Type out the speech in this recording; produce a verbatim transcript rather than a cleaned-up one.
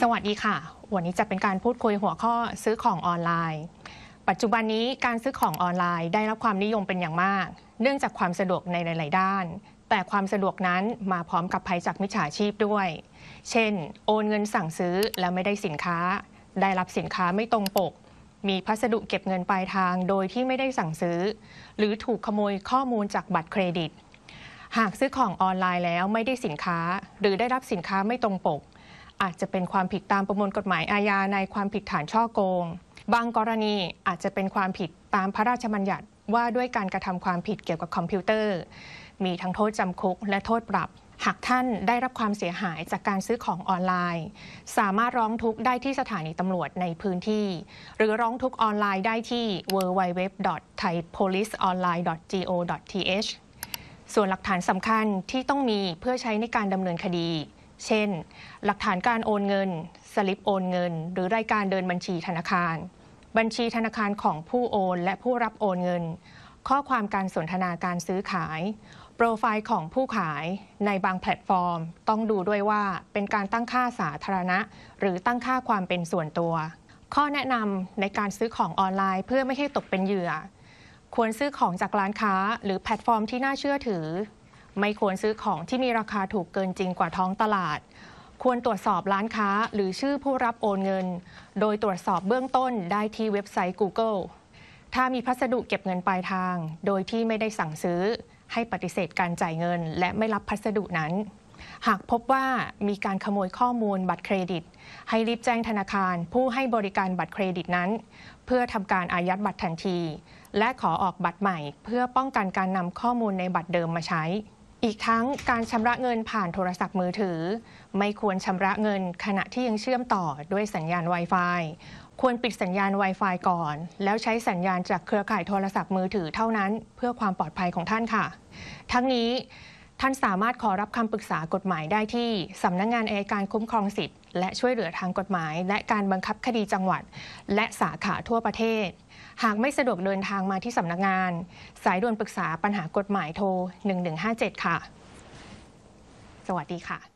สวัสดีค่ะวันนี้จะเป็นการพูดคุยหัวข้อซื้อของออนไลน์ปัจจุบันนี้การซื้อของออนไลน์ได้รับความนิยมเป็นอย่างมากเนื่องจากความสะดวกในหลายๆด้านแต่ความสะดวกนั้นมาพร้อมกับภัยจากมิจฉาชีพด้วยเช่นโอนเงินสั่งซื้อแล้วไม่ได้สินค้าได้รับสินค้าไม่ตรงปกมีพัสดุเก็บเงินปลายทางโดยที่ไม่ได้สั่งซื้อหรือถูกขโมยข้อมูลจากบัตรเครดิตหากซื้อของออนไลน์แล้วไม่ได้สินค้าหรือได้รับสินค้าไม่ตรงปกอาจจะเป็นความผิดตามประมวลกฎหมายอาญาในความผิดฐานฉ้อโกงบางกรณีอาจจะเป็นความผิดตามพระราชบัญญัติว่าด้วยการกระทำความผิดเกี่ยวกับคอมพิวเตอร์มีทั้งโทษจำคุกและโทษปรับหากท่านได้รับความเสียหายจากการซื้อของออนไลน์สามารถร้องทุกข์ได้ที่สถานีตำรวจในพื้นที่หรือร้องทุกข์ออนไลน์ได้ที่ ดับเบิลยู ดับเบิลยู ดับเบิลยู ดอท ไทย โพลิส ออนไลน์ ดอท จี โอ ดอท ที เอช ส่วนหลักฐานสำคัญที่ต้องมีเพื่อใช้ในการดำเนินคดีเช่นหลักฐานการโอนเงินสลิปโอนเงินหรือรายการเดินบัญชีธนาคารบัญชีธนาคารของผู้โอนและผู้รับโอนเงินข้อความการสนทนาการซื้อขายโปรไฟล์ของผู้ขายในบางแพลตฟอร์มต้องดูด้วยว่าเป็นการตั้งค่าสาธารณะหรือตั้งค่าความเป็นส่วนตัวข้อแนะนำในการซื้อของออนไลน์เพื่อไม่ให้ตกเป็นเหยื่อควรซื้อของจากร้านค้าหรือแพลตฟอร์มที่น่าเชื่อถือไม่ควรซื้อของที่มีราคาถูกเกินจริงกว่าท้องตลาดควรตรวจสอบร้านค้าหรือชื่อผู้รับโอนเงินโดยตรวจสอบเบื้องต้นได้ที่เว็บไซต์ Google ถ้ามีพัสดุเก็บเงินปลายทางโดยที่ไม่ได้สั่งซื้อให้ปฏิเสธการจ่ายเงินและไม่รับพัสดุนั้นหากพบว่ามีการขโมยข้อมูลบัตรเครดิตให้รีบแจ้งธนาคารผู้ให้บริการบัตรเครดิตนั้นเพื่อทำการอายัดบัตรทันทีและขอออกบัตรใหม่เพื่อป้องกันการนำข้อมูลในบัตรเดิมมาใช้อีกทั้งการชำระเงินผ่านโทรศัพท์มือถือไม่ควรชำระเงินขณะที่ยังเชื่อมต่อด้วยสัญญาณ Wi-Fi ควรปิดสัญญาณ Wi-Fi ก่อนแล้วใช้สัญญาณจากเครือข่ายโทรศัพท์มือถือเท่านั้นเพื่อความปลอดภัยของท่านค่ะทั้งนี้ท่านสามารถขอรับคำปรึกษากฎหมายได้ที่สำนักงานอัยการคุ้มครองสิทธิ์และช่วยเหลือทางกฎหมายและการบังคับคดีจังหวัดและสาขาทั่วประเทศหากไม่สะดวกเดินทางมาที่สำนักงานสายด่วนปรึกษาปัญหากฎหมายโทรหนึ่งหนึ่งห้าเจ็ดค่ะสวัสดีค่ะ